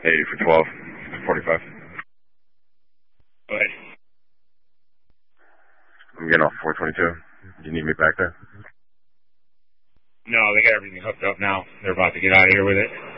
80 for 12, 45. Go ahead. I'm getting off 422. Do you need me back there? No, they got everything hooked up now. They're about to get out of here with it.